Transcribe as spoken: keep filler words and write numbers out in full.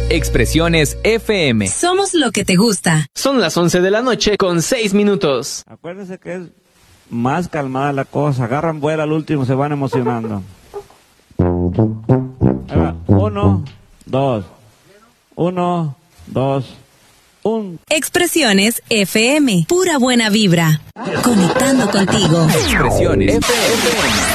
Expresiones F M. Somos lo que te gusta. Son las once de la noche con seis minutos. Acuérdense que es más calmada la cosa. Agarran vuelo al último, se van emocionando. Ahí va. Uno, dos. Uno, dos, un. Expresiones F M. Pura buena vibra. Conectando contigo. Expresiones F M.